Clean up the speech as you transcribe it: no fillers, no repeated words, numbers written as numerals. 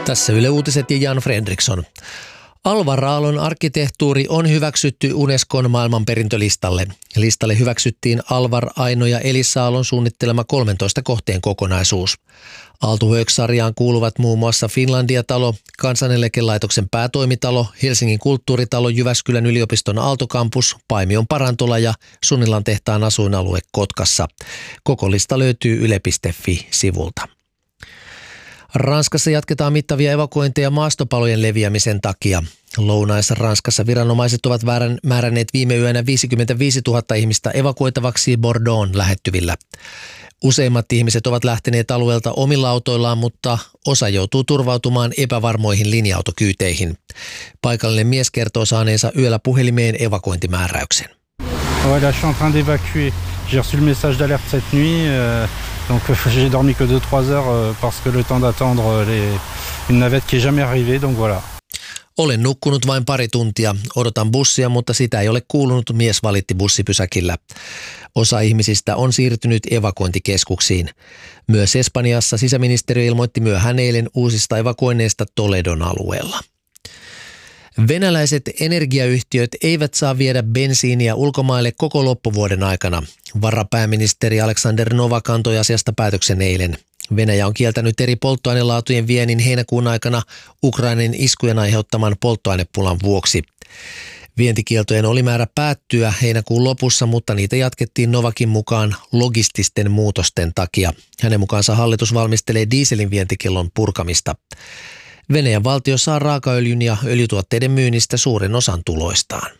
Tässä Yle Uutiset ja Jan Fredriksson. Alvar Aallon arkkitehtuuri on hyväksytty Unescon maailmanperintölistalle. Listalle hyväksyttiin Alvar Aino ja Elisa Aallon suunnittelema 13 kohteen kokonaisuus. Aalto Höök-sarjaan kuuluvat muun muassa Finlandia-talo, Kansaneläkelaitoksen päätoimitalo, Helsingin kulttuuritalo, Jyväskylän yliopiston Aaltokampus, Paimion parantola ja Sunilan tehtaan asuinalue Kotkassa. Koko lista löytyy yle.fi-sivulta. Ranskassa jatketaan mittavia evakuointeja maastopalojen leviämisen takia. Lounais-Ranskassa viranomaiset ovat määränneet viime yönä 55 000 ihmistä evakuoitavaksi Bordeaux'n lähettyvillä. Useimmat ihmiset ovat lähteneet alueelta omilla autoillaan, mutta osa joutuu turvautumaan epävarmoihin linja-autokyyteihin. Paikallinen mies kertoo saaneensa yöllä puhelimeen evakuointimääräyksen. Ouais, là, je suis en train d'évacuer. J'ai reçu le message d'alerte cette nuit, donc j'ai dormi que 2-3 heures parce que le temps d'attendre une navette qui est jamais arrivée, donc voilà. Olen nukkunut vain pari tuntia. Odotan bussia, mutta sitä ei ole kuulunut, mies valitti bussipysäkillä. Osa ihmisistä on siirtynyt evakuointikeskuksiin. Myös Espanjassa sisäministeriö ilmoitti myöhään eilen uusista evakuoinneista Toledon alueella. Venäläiset energiayhtiöt eivät saa viedä bensiiniä ulkomaille koko loppuvuoden aikana. Varapääministeri Alexander Novak antoi asiasta päätöksen eilen. Venäjä on kieltänyt eri polttoainelaatujen viennin heinäkuun aikana Ukrainan iskujen aiheuttaman polttoainepulan vuoksi. Vientikieltojen oli määrä päättyä heinäkuun lopussa, mutta niitä jatkettiin Novakin mukaan logististen muutosten takia. Hänen mukaansa hallitus valmistelee dieselin vientikiellon purkamista. Venäjän valtio saa raakaöljyn ja öljytuotteiden myynnistä suuren osan tuloistaan.